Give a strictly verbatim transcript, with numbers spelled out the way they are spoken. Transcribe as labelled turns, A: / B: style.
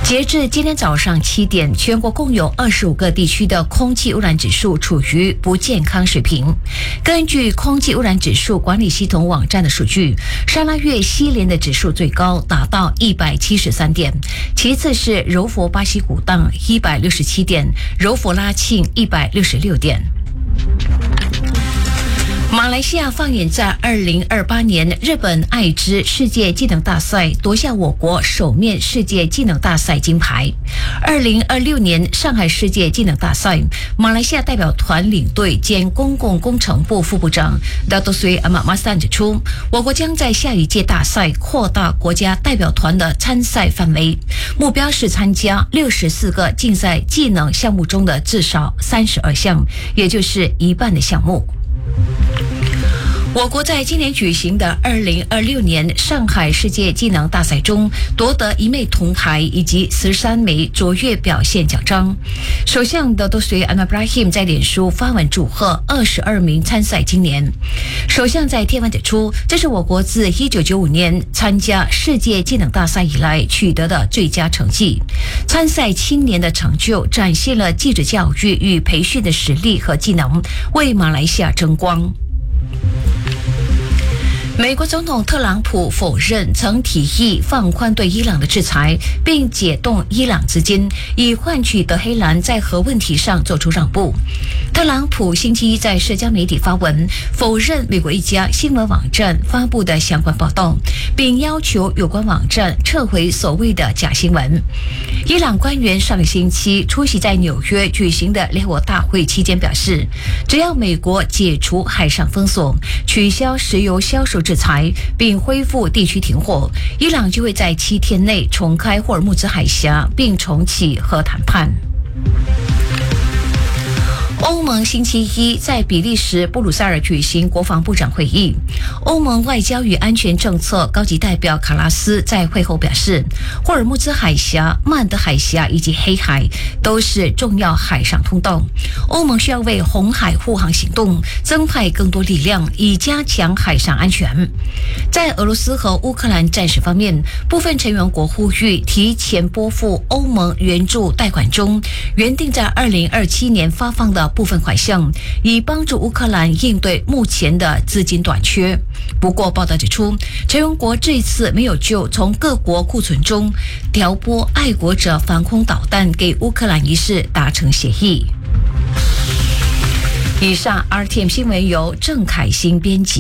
A: 截至今天早上七点，全国共有二十五个地区的空气污染指数处于不健康水平。根据空气污染指数管理系统网站的数据，沙拉越西连的指数最高达到一百七十三点，其次是柔佛巴西古当一百六十七点，柔佛拉庆一百六十六点。马来西亚放眼在二零二八年日本爱知世界技能大赛夺下我国首面世界技能大赛金牌。二零二六年上海世界技能大赛，马来西亚代表团领队兼公共工程部副部长达多瑞阿马马斯坦指出，我国将在下一届大赛扩大国家代表团的参赛范围，目标是参加六十四个竞赛技能项目中的至少三十二项，也就是一半的项目。我国在今年举行的二零二六年上海世界技能大赛中夺得一枚铜牌以及十三枚卓越表现奖章。首相达多瑞安瓦布拉希姆在脸书发文祝贺二十二名参赛青年。首相在贴文指出，这是我国自一九九五年参加世界技能大赛以来取得的最佳成绩。参赛青年的成就展现了技职教育与培训的实力和技能，为马来西亚争光。美国总统特朗普否认曾提议放宽对伊朗的制裁，并解冻伊朗资金，以换取德黑兰在核问题上做出让步。特朗普星期一在社交媒体发文，否认美国一家新闻网站发布的相关报道，并要求有关网站撤回所谓的假新闻。伊朗官员上个星期出席在纽约举行的联合国大会期间表示，只要美国解除海上封锁，取消石油销售制裁，并恢复地区停火，伊朗就会在七天内重开霍尔木兹海峡，并重启核谈判。欧盟星期一在比利时布鲁塞尔举行国防部长会议。欧盟外交与安全政策高级代表卡拉斯在会后表示，霍尔木兹海峡、曼德海峡以及黑海都是重要海上通道。欧盟需要为红海护航行动增派更多力量，以加强海上安全。在俄罗斯和乌克兰战事方面，部分成员国呼吁提前拨付欧盟援助贷款中原定在二零二七年发放的部分款项，以帮助乌克兰应对目前的资金短缺。不过，报道指出，成员国这次没有就从各国库存中调拨爱国者防空导弹给乌克兰一事达成协议。以上 R T M 新闻由郑凯欣编辑。